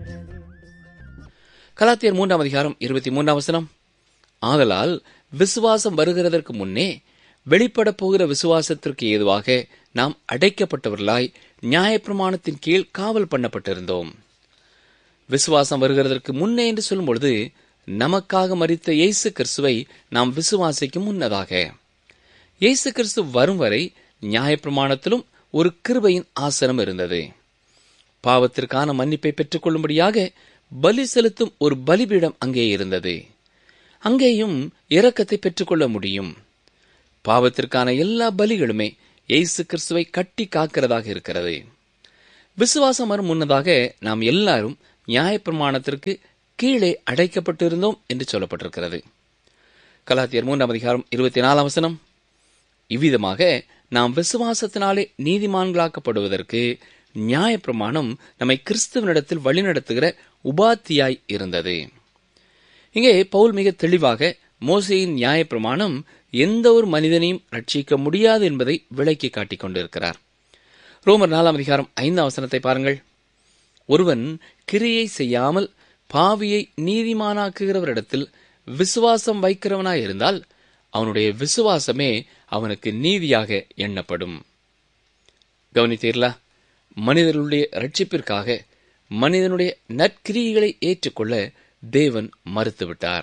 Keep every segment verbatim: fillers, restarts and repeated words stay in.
கலாத்தியர் மூன்றாம் அதிகாரம் இருபத்தி மூன்றாம் வசனம், ஆதலால் விசுவாசம் வருகிறதற்கு முன்னே வெளிப்பட போகிற விசுவாசத்திற்கு ஏதுவாக நாம் அடைக்கப்பட்டவர்களாய் நியாயப்பிரமாணத்தின் கீழ் காவல் பண்ணப்பட்டிருந்தோம். விசுவாசம் வருகிறதற்கு முன்னே என்று சொல்லும் பொழுது நமக்காக மரித்த இயேசு கிறிஸ்துவை நாம் விசுவாசிக்கும் முன்னதாக, இயேசு கிறிஸ்து வரும் வரை நியாயப்பிரமாணத்திலும் ஒரு கிருபையின் ஆசனம் இருந்தது. பாவத்திற்கான மன்னிப்பை பெற்றுக் கொள்ளும்படியாக பலி செலுத்தும் ஒரு பலிபீடம் அங்கே இருந்தது. அங்கேயும் இரக்கத்தை பெற்றுக்கொள்ள முடியும். பாவத்திற்கான எல்லா பலிகளுமே இயேசு கிறிஸ்துவை கட்டி காக்கிறதாக இருக்கிறது. விசுவாசம் வரும் முன்னதாக நாம் எல்லாரும் நியாயப்பிரமாணத்திற்கு கீழே அடைக்கப்பட்டிருந்தோம் என்று சொல்லப்பட்டிருக்கிறது. கலாத்தியர் மூன்றாம் அதிகாரம் இருபத்தி நாலாம் வசனம், இவ்விதமாக நாம் விசுவாசத்தினாலே நீதிமான்களாக்கப்படுவதற்கு நியாயப்பிரமாணம் நம்மை கிறிஸ்துவனிடத்தில் வழிநடத்துகிற உபாத்தியாய் இருந்தது. இங்கே பவுல் மிக தெளிவாக மோசேயின் நியாயப்பிரமாணம் எந்த ஒரு மனிதனையும் ரட்சிக்க முடியாது என்பதை விளக்கி காட்டிக் கொண்டிருக்கிறார். ரோமர் நாலாம் அதிகாரம் ஐந்தாம் வசனத்தை பாருங்கள். ஒருவன் கிரியை செய்யாமல் பாவியை நீதிமானாக்குகிறவரிடத்தில் விசுவாசம் வைக்கிறவனாயிருந்தால் அவனுடைய விசுவாசமே அவனுக்கு நீதியாக எண்ணப்படும். கவனித்தீர்களா? மனிதனுடைய ரட்சிப்பிற்காக மனிதனுடைய நற்கிரியைகளை ஏற்றுக்கொள்ள தேவன் மறுத்துவிட்டார்.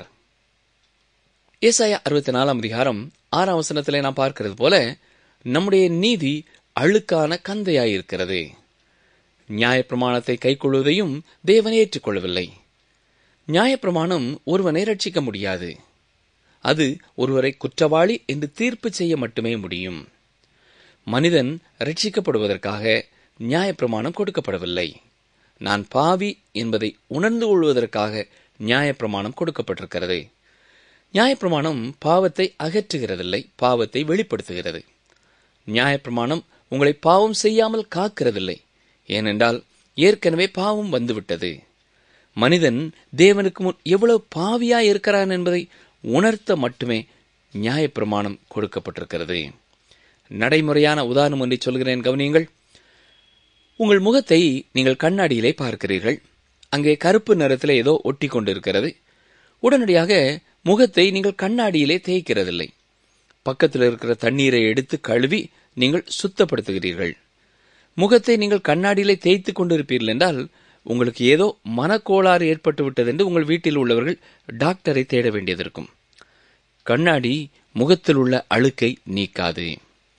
ஏசாயா அறுபத்தி நாலாம் அதிகாரம் ஆறாம் வசனத்திலே நாம் பார்க்கிறது போல நம்முடைய நீதி அழுக்கான கந்தையாயிருக்கிறது. நியாயப்பிரமாணத்தை கைக்கொள்வதையும் தேவன் ஏற்றுக்கொள்ளவில்லை. நியாயப்பிரமாணம் ஒருவனை ரட்சிக்க முடியாது. அது ஒருவரை குற்றவாளி என்று தீர்ப்பு செய்ய மட்டுமே முடியும். மனிதன் ரட்சிக்கப்படுவதற்காக நியாயப்பிரமாணம் கொடுக்கப்படவில்லை. நான் பாவி என்பதை உணர்ந்து கொள்வதற்காக நியாயப்பிரமாணம் கொடுக்கப்பட்டிருக்கிறது. நியாயப்பிரமாணம் பாவத்தை அகற்றுகிறதில்லை, பாவத்தை வெளிப்படுத்துகிறது. நியாயப்பிரமாணம் உங்களை பாவம் செய்யாமல் காக்கிறதில்லை. ஏனென்றால் ஏற்கனவே பாவம் வந்துவிட்டது. மனிதன் தேவனுக்கு முன் எவ்வளவு பாவியாய் இருக்கிறான் என்பதை உணர்த்த மட்டுமே நியாயப்பிரமாணம் கொடுக்கப்பட்டிருக்கிறது. நடைமுறையான உதாரணம் ஒன்றை சொல்கிறேன், கவனியுங்கள். உங்கள் முகத்தை நீங்கள் கண்ணாடியிலே பார்க்கிறீர்கள். அங்கே கருப்பு நிறத்தில் ஏதோ ஒட்டி கொண்டிருக்கிறது. உடனடியாக முகத்தை நீங்கள் கண்ணாடியிலே தேய்க்கிறதில்லை. பக்கத்தில் இருக்கிற தண்ணீரை எடுத்து கழுவி நீங்கள் சுத்தப்படுத்துகிறீர்கள். முகத்தை நீங்கள் கண்ணாடியிலே தேய்த்து கொண்டிருப்பீர்கள் என்றால் உங்களுக்கு ஏதோ மனக்கோளாறு ஏற்பட்டு விட்டது என்று உங்கள் வீட்டில் உள்ளவர்கள் டாக்டரை தேட வேண்டியதிருக்கும். கண்ணாடி முகத்தில் உள்ள அழுக்கை நீக்காது.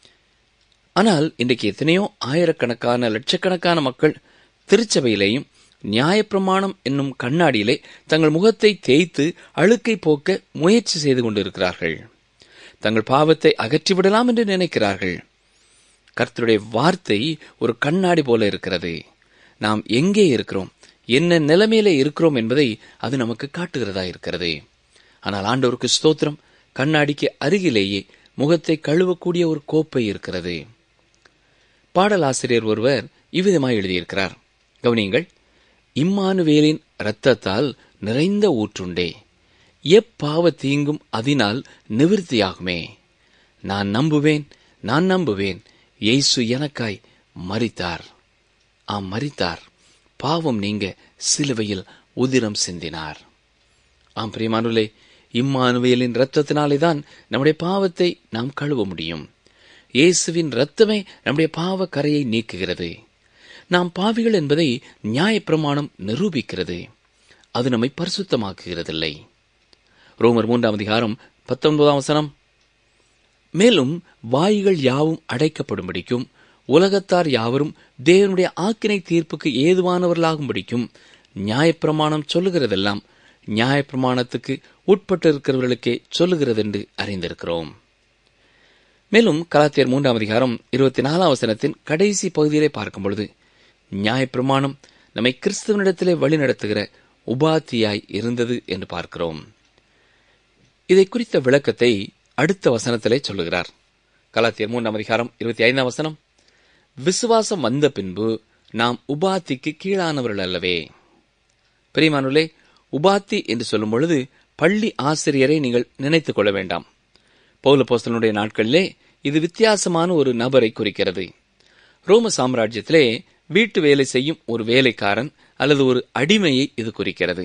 ஆனால் இன்றைக்கு எத்தனையோ ஆயிரக்கணக்கான லட்சக்கணக்கான மக்கள் திருச்சபையிலேயும் நியாயப்பிரமாணம் என்னும் கண்ணாடியிலே தங்கள் முகத்தை தேய்த்து அழுக்கை போக்க முயற்சி செய்து கொண்டிருக்கிறார்கள். தங்கள் பாவத்தை அகற்றிவிடலாம் என்று நினைக்கிறார்கள். கர்த்தருடைய வார்த்தை ஒரு கண்ணாடி போல இருக்கிறது. நாம் எங்கே இருக்கிறோம், என்ன நிலைமையில இருக்கிறோம் என்பதை அது நமக்கு காட்டுகிறதா இருக்கிறது. ஆனால் ஆண்டவருக்கு ஸ்தோத்திரம், கண்ணாடிக்கு அருகிலேயே முகத்தை கழுவக்கூடிய ஒரு கோப்பை இருக்கிறது. பாடலாசிரியர் ஒருவர் இவ்விதமாய் எழுதியிருக்கிறார், கவனியுங்கள். இம்மானுவேலின் இரத்தத்தால் நிறைந்த ஊற்றுண்டே, எப்பாவ தீங்கும் அதனால் நிவிர்த்தியாகுமே. நான் நம்புவேன், நான் நம்புவேன், இயேசு எனக்காய் மரித்தார். ஆம், மரித்தார். பாவம் நீங்க சிலுவையில் உதிரம் சிந்தினார். ஆம் பிரியமானவர்களே, இம்மானுவேலின் இரத்தத்தினாலே தான் நம்முடைய பாவத்தை நாம் கழுவ முடியும். இயேசுவின் இரத்தமே நம்முடைய பாவ கரையை நீக்குகிறது. நாம் பாவிகள் என்பதை நியாயப்பிரமாணம் நிரூபிக்கிறது. அது நம்மை பரிசுத்தமாக்குகிறதில்லை. ரோமர் மூன்றாம் அதிகாரம் பத்தொன்பதாம் வசனம், மேலும் வாய்கள் யாவும் அடைக்கப்படும்படிக்கும் உலகத்தார் யாவரும் தேவனுடைய ஆக்கினை தீர்ப்புக்கு ஏதுவானவர்களாகும்படிக்கும் நியாயப்பிரமாணம் சொல்லுகிறதெல்லாம் நியாயப்பிரமாணத்துக்கு உட்பட்டிருக்கிறவர்களுக்கே சொல்லுகிறது என்று அறிந்திருக்கிறோம். மேலும் கலாத்தியர் மூன்றாம் அதிகாரம் இருபத்தி நாலாம் வசனத்தின் கடைசி பகுதியிலே பார்க்கும் பொழுது நியாயப்பிரமாணம் நம்மை கிறிஸ்துவனிடத்திலே வழிநடத்துகிற உபாத்தியாய் இருந்தது என்று பார்க்கிறோம். இதை குறித்த விளக்கத்தை அடுத்த வசனத்திலே சொல்லுகிறார். கலாத்தியர் மூன்றாம் அதிகாரம் இருபத்தி ஐந்தாம் வசனம், விசுவாசம் வந்த பின்பு நாம் உபாத்திக்கு கீழானவர்கள் அல்லவே. பிரியமானவர்களே, உபாத்தி என்று சொல்லும் பொழுது பள்ளி ஆசிரியரை நீங்கள் நினைத்துக் கொள்ள வேண்டாம். பவுல் அப்போஸ்தலனுடைய நாட்களிலே இது வித்தியாசமான ஒரு நபரை குறிக்கிறது. ரோம சாம்ராஜ்யத்திலே வீட்டு வேலை செய்யும் ஒரு வேலைக்காரன் அல்லது ஒரு அடிமையை இது குறிக்கிறது.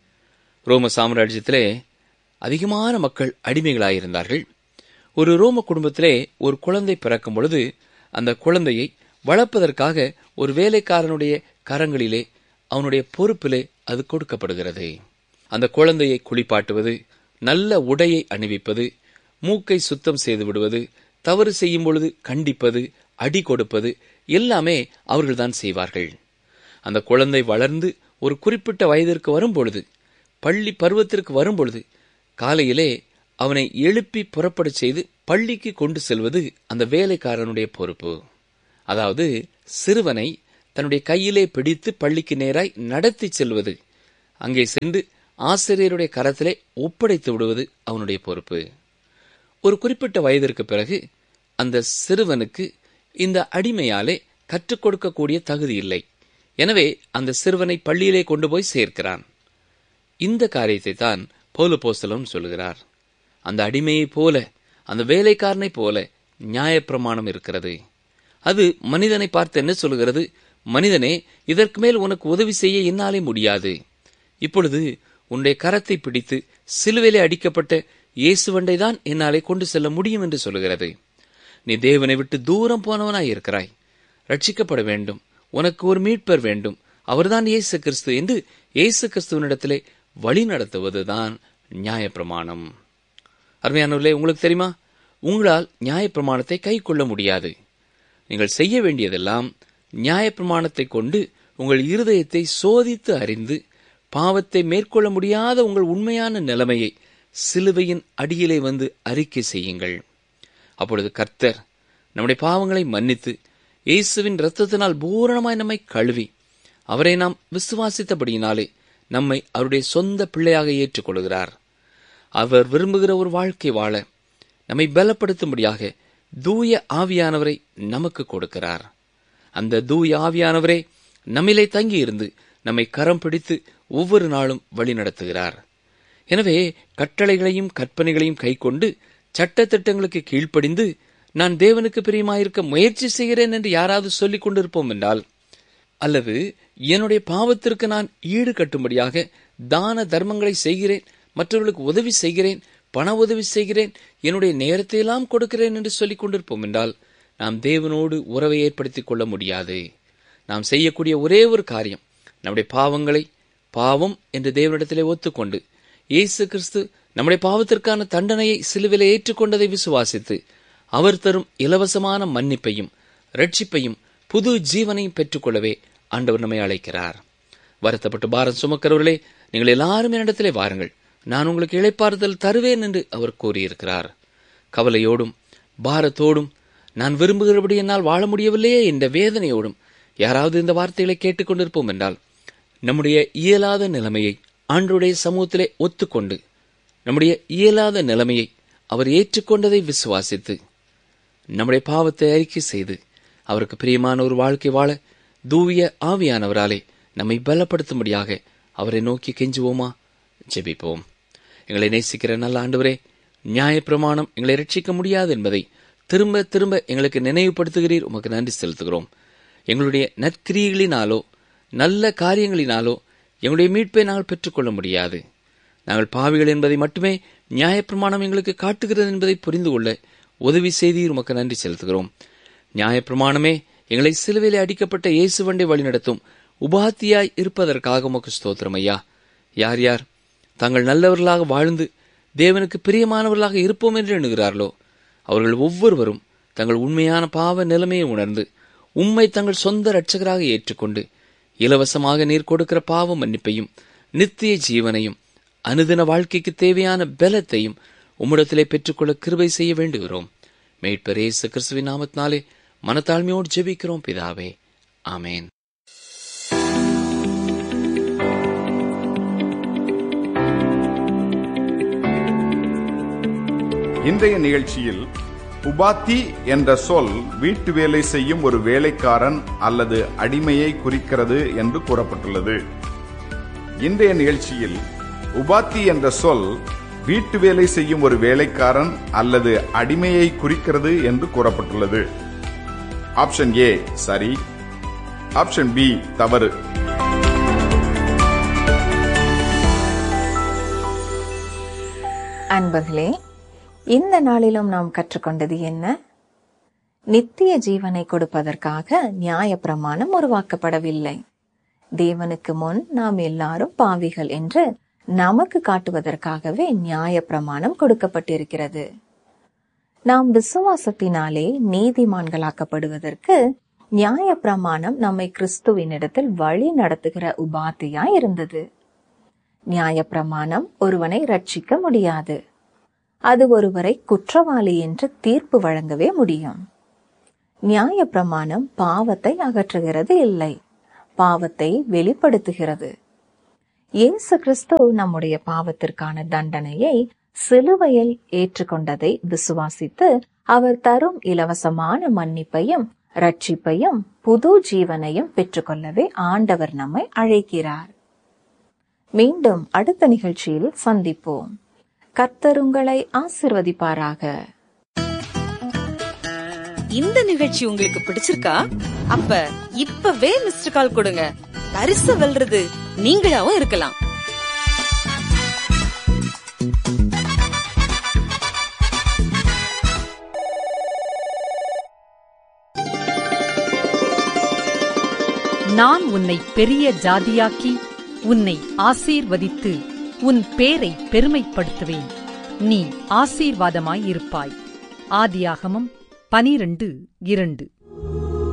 ரோம சாம்ராஜ்யத்திலே அதிகமான மக்கள் அடிமைகளாயிருந்தார்கள். ஒரு ரோம குடும்பத்திலே ஒரு குழந்தை பிறக்கும் பொழுது அந்த குழந்தையை வளர்ப்பதற்காக ஒரு வேலைக்காரனுடைய கரங்களிலே, அவனுடைய பொறுப்பிலே அது கொடுக்கப்படுகிறது. அந்த குழந்தையை குளிப்பாட்டுவது, நல்ல உடையை அணிவிப்பது, மூக்கை சுத்தம் செய்து விடுவது, தவறு செய்யும் பொழுது கண்டிப்பது, அடி கொடுப்பது எல்லாமே அவர்கள்தான் செய்வார்கள். அந்த குழந்தை வளர்ந்து ஒரு குறிப்பிட்ட வயதிற்கு வரும்பொழுது, பள்ளி பருவத்திற்கு வரும்பொழுது, காலையிலே அவனை எழுப்பி புறப்பட செய்து பள்ளிக்கு கொண்டு செல்வது அந்த வேலைக்காரனுடைய பொறுப்பு. அதாவது சிறுவனை தன்னுடைய கையிலே பிடித்து பள்ளிக்கு நேராய் நடத்தி செல்வது, அங்கே சென்று ஆசிரியருடைய கரத்திலே ஒப்படைத்து விடுவது அவனுடைய பொறுப்பு. ஒரு குறிப்பிட்ட வயதிற்கு பிறகு அந்த சிறுவனுக்கு இந்த அடிமையாலே கற்றுக் கொடுக்கக்கூடிய தகுதி இல்லை. எனவே அந்த சிறுவனை பள்ளியிலே கொண்டு போய் சேர்க்கிறான். இந்த காரியத்தை தான் பவுல் அப்போஸ்தலன் சொல்கிறார். அந்த அடிமையைப் போல, அந்த வேலைக்காரனைப் போல நியாயப்பிரமாணம் இருக்கிறது. அது மனிதனை பார்த்து என்ன சொல்கிறது? மனிதனே, இதற்கு மேல் உனக்கு உதவி செய்ய என்னாலே முடியாது. இப்பொழுது உன்னுடைய கரத்தை பிடித்து சிலுவையிலே அடிக்கப்பட்ட இயேசுவண்டை தான் என்னாலே கொண்டு செல்ல முடியும் என்று சொல்கிறது. நீ தேவனை விட்டு தூரம் போனவனாய் இருக்கிறாய், ரட்சிக்கப்பட வேண்டும், உனக்கு ஒரு மீட்பர் வேண்டும், அவர்தான் இயேசு கிறிஸ்து என்று இயேசு கிறிஸ்துவனிடத்திலே வழி நடத்துவதுதான் நியாயப்பிரமாணம். அருமையானவர்களே, உங்களுக்கு தெரியுமா, உங்களால் நியாயப்பிரமாணத்தை கை கொள்ள முடியாது. நீங்கள் செய்ய வேண்டியதெல்லாம் நியாயப்பிரமாணத்தை கொண்டு உங்கள் இருதயத்தை சோதித்து அறிந்து பாவத்தை மேற்கொள்ள முடியாத உங்கள் உண்மையான நிலைமையை சிலுவையின் அடியிலே வந்து அறிக்கை செய்யுங்கள். அப்பொழுது கர்த்தர் நம்முடைய பாவங்களை மன்னித்து இயேசுவின் இரத்தத்தினால் பூரணமாய் நம்மை கழுவி, அவரை நாம் விசுவாசித்தபடியினாலே நம்மை அவருடைய சொந்த பிள்ளையாக ஏற்றுக்கொள்கிறார். அவர் விரும்புகிற ஒரு வாழ்க்கை வாழ நம்மை பலப்படுத்தும்படியாக தூய ஆவியானவரை நமக்கு கொடுக்கிறார். அந்த தூய ஆவியானவரே நம்மிலே தங்கியிருந்து நம்மை கரம் பிடித்து ஒவ்வொரு நாளும் வழி நடத்துகிறார். எனவே கட்டளைகளையும் கற்பனைகளையும் கைக்கொண்டு சட்டத்திட்டங்களுக்கு கீழ்ப்படிந்து நான் தேவனுக்கு பிரியமாயிருக்க முயற்சி செய்கிறேன் என்று யாராவது சொல்லிக் கொண்டிருப்போம் என்றால், அல்லது என்னுடைய பாவத்திற்கு நான் ஈடு கட்டும்படியாக தான தர்மங்களை செய்கிறேன், மற்றவர்களுக்கு உதவி செய்கிறேன், பண உதவி செய்கிறேன், என்னுடைய நேரத்தை எல்லாம் கொடுக்கிறேன் என்று சொல்லிக் கொண்டிருப்போம் என்றால், நாம் தேவனோடு உறவை ஏற்படுத்திக் கொள்ள முடியாது. நாம் செய்யக்கூடிய ஒரே ஒரு காரியம், நம்முடைய பாவங்களை பாவம் என்று தேவனிடத்திலே ஒத்துக்கொண்டு இயேசு கிறிஸ்து நம்முடைய பாவத்திற்கான தண்டனையை சிலுவிலே ஏற்றுக்கொண்டதை விசுவாசித்து அவர் தரும் இலவசமான மன்னிப்பையும் ரட்சிப்பையும் புது ஜீவனையும் பெற்றுக்கொள்ளவே ஆண்டவர் நம்மை அழைக்கிறார். வருத்தப்பட்டு பாரம் சுமக்கிறவர்களே, நீங்கள் எல்லாரும் என்னிடத்திலே வாருங்கள், நான் உங்களுக்கு இளைப்பாறுதல் தருவேன் என்று அவர் கூறியிருக்கிறார். கவலையோடும் பாரத்தோடும் நான் விரும்புகிறபடி என்னால் வாழ முடியவில்லையே என்ற வேதனையோடும் யாராவது இந்த வார்த்தைகளை கேட்டுக்கொண்டிருப்போம் என்றால், நம்முடைய இயலாத நிலைமையை ஆண்டவருடைய சமூகத்திலே ஒத்துக்கொண்டு நம்முடைய இயலாத நிலைமையை அவர் ஏற்றுக்கொண்டதை விசுவாசித்து நம்முடைய பாவத்தை அறிக்கை செய்து அவருக்கு பிரியமான ஒரு வாழ்க்கை வாழ தூய ஆவியானவராலே நம்மை பலப்படுத்தும்படியாக அவரை நோக்கி கெஞ்சுவோமா? ஜெபிப்போம். எங்களை நேசிக்கிற நல்ல ஆண்டவரே, நியாயப்பிரமாணம் எங்களை ரட்சிக்க முடியாது என்பதை திரும்ப திரும்ப எங்களுக்கு நினைவுபடுத்துகிறீர். உமக்கு நன்றி செலுத்துகிறோம். எங்களுடைய நற்கிரியைகளினாலோ நல்ல காரியங்களினாலோ எங்களுடைய மீட்பை நாங்கள் பெற்றுக்கொள்ள முடியாது. நாங்கள் பாவிகள் என்பதை மட்டுமே நியாயப்பிரமாணம் எங்களுக்கு காட்டுகிறது என்பதை புரிந்து கொள்ள உதவி செய்தீர். உமக்கு நன்றி செலுத்துகிறோம். நியாயப்பிரமாணமே எங்களை சிலுவையிலே அடிக்கப்பட்ட இயேசுவண்டை வழிநடத்தும் உபாத்தியாய் இருப்பதற்காக உமக்கு ஸ்தோத்திரம் ஐயா. யார் யார் தாங்கள் நல்லவர்களாக வாழ்ந்து தேவனுக்கு பிரியமானவர்களாக இருப்போம் என்று எண்ணுகிறார்களோ அவர்கள் ஒவ்வொருவரும் தங்கள் உண்மையான பாவ நிலைமையை உணர்ந்து உம்மை தங்கள் சொந்த இரட்சகராக ஏற்றுக்கொண்டு இலவசமாக நீர் கொடுக்கிற பாவ மன்னிப்பையும் நித்திய ஜீவனையும் அனுதின வாழ்க்கைக்கு தேவையான பலத்தையும் உம்மிடத்திலே பெற்றுக்கொள்ள கிருபை செய்ய வேண்டுகிறோம். மீட்பர் இயேசு கிறிஸ்துவின் நாமத்தினாலே மனத்தாழ்மையோடு ஜெபிக்கிறோம் பிதாவே, ஆமேன். இன்றைய நிகழ்ச்சியில் உபாத்தி என்ற சொல் வீட்டு வேலை செய்யும் ஒரு வேலைக்காரன் அல்லது அடிமையை குறிக்கிறது என்று கூறப்பட்டுள்ளது. இன்றைய நிகழ்ச்சியில் உபாத்தி என்ற சொல் வீட்டு வேலை செய்யும் ஒரு வேலைக்காரன் அல்லது அடிமையை குறிக்கிறது என்று கூறப்பட்டுள்ளது. ஆப்ஷன் ஏ சரி, ஆப்ஷன் பி தவறு. அன்பர்களே, இந்த நாளிலும் நாம் கற்றுக்கொண்டது என்ன? நித்திய ஜீவனை கொடுப்பதற்காக நியாயப்பிரமாணம் உருவாக்கப்படவில்லை. தேவனுக்கு முன் நாம் எல்லாரும் பாவிகள் என்று நமக்கு காட்டுவதற்காகவே நியாயப்பிரமாணம் கொடுக்கப்பட்டிருக்கிறது. நாம் விசுவாசத்தினாலே நீதிமான்களாக்கப்படுவதற்கு நியாயப்பிரமாணம் நம்மை கிறிஸ்துவினிடத்தில் வழி நடத்துகிற உபாத்தியாய் இருந்தது. நியாயப்பிரமாணம் ஒருவனை ரட்சிக்க முடியாது. அது ஒருவரை குற்றவாளி என்று தீர்ப்பு வழங்கவே முடியும். நியாயப்பிரமாணம் பாவத்தை அகற்றுகிறது இல்லை, பாவத்தை வெளிப்படுத்துகிறது. இயேசு கிறிஸ்து நம்முடைய பாவத்திற்கான தண்டனையை சிலுவையில் ஏற்றுக்கொண்டதை விசுவாசித்து அவர் தரும் இலவசமான மன்னிப்பையும் ரட்சிப்பையும் புது ஜீவனையும் பெற்றுக்கொள்ளவே ஆண்டவர் நம்மை அழைக்கிறார். மீண்டும் அடுத்த நிகழ்ச்சியில் சந்திப்போம். கர்த்தர் உங்களை ஆசீர்வதிப்பாராக. இந்த நிகழ்ச்சி உங்களுக்கு பிடிச்சிருக்கா? அப்ப இப்பவே மிஸ்டர் கால் கொடுங்க. பரிசு வெல்றது நீங்களாவும் இருக்கலாம். நான் உன்னை பெரிய ஜாதியாக்கி உன்னை ஆசீர்வதித்து உன் பேரை பெருமைப்படுத்துவேன். நீ ஆசீர்வாதமாயிருப்பாய். ஆதியாகமம் பனிரண்டு இரண்டு.